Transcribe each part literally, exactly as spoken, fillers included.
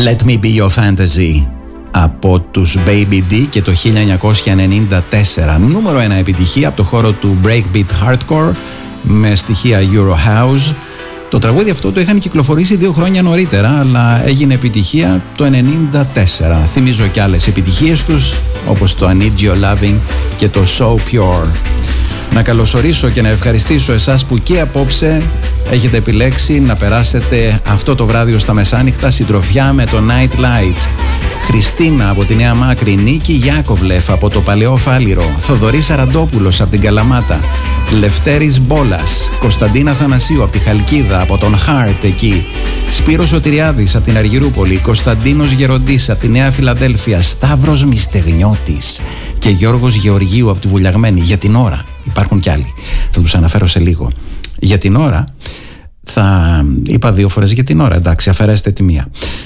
Let Me Be Your Fantasy από τους Baby D και το χίλια εννιακόσια ενενήντα τέσσερα. Νούμερο ένα επιτυχία από το χώρο του breakbeat hardcore με στοιχεία Euro House. Το τραγούδι αυτό το είχαν κυκλοφορήσει δύο χρόνια νωρίτερα, αλλά έγινε επιτυχία το ενενήντα τέσσερα. Θυμίζω και άλλες επιτυχίες τους, όπως το I Need Your Loving και το So Pure. Να καλωσορίσω και να ευχαριστήσω εσάς που και απόψε έχετε επιλέξει να περάσετε αυτό το βράδυ στα μεσάνυχτα συντροφιά με το Night Light. Χριστίνα από τη Νέα Μάκρη, Νίκη Γιάκοβλεφ από το Παλαιό Φάληρο, Θοδωρής Αραντόπουλος από την Καλαμάτα, Λευτέρης Μπόλας, Κωνσταντίνα Θανασίου από τη Χαλκίδα, από τον Χάρτ εκεί, Σπύρος Σωτηριάδης από την Αργυρούπολη, Κωνσταντίνος Γεροντής από τη Νέα Φιλαδέλφια, Σταύρος Μυστεγνιώτης και Γιώργος Γεωργίου από τη Βουλιαγμένη. Για την ώρα υπάρχουν κι άλλοι, θα τους αναφέρω σε λίγο. Για την ώρα θα είπα δύο φορές για την ώρα, εντάξει, αφαιρέστε τη μία.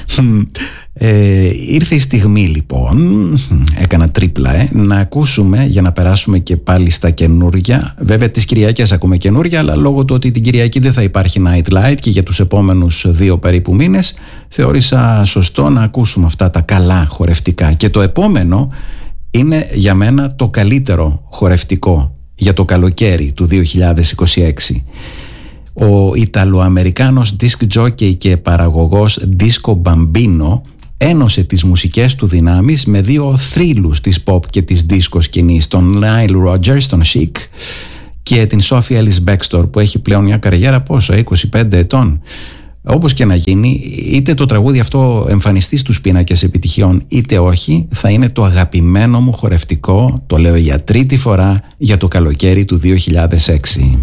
Ε, ήρθε η στιγμή λοιπόν, έκανα τρίπλα ε, να ακούσουμε, για να περάσουμε και πάλι στα καινούρια. Βέβαια τις Κυριακές ακούμε καινούρια, αλλά λόγω του ότι την Κυριακή δεν θα υπάρχει Night Light και για τους επόμενους δύο περίπου μήνες, θεώρησα σωστό να ακούσουμε αυτά τα καλά χορευτικά. Και το επόμενο είναι για μένα το καλύτερο χορευτικό για το καλοκαίρι του δύο χιλιάδες είκοσι έξι. Ο Ιταλοαμερικάνος disc jockey και παραγωγός Disco Bambino ένωσε τις μουσικές του δυνάμεις με δύο θρύλους της pop και της disco σκηνής, τον Nile Rodgers, τον Chic, και την Sophie Ellis Bextor, που έχει πλέον μια καριέρα πόσο, είκοσι πέντε ετών. Όπως και να γίνει, είτε το τραγούδι αυτό εμφανιστεί στους πίνακες επιτυχιών είτε όχι, θα είναι το αγαπημένο μου χορευτικό, το λέω για τρίτη φορά, για το καλοκαίρι του δύο χιλιάδες έξι.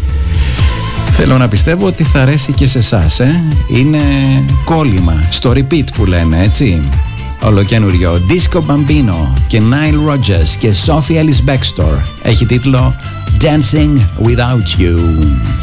Θέλω να πιστεύω ότι θα αρέσει και σε εσάς, ε? Είναι κόλλημα, στο repeat που λένε, έτσι. Ολοκένουριο Disco Bambino και Nile Rodgers και Sophie Ellis Bextor. Έχει τίτλο Dancing Without You.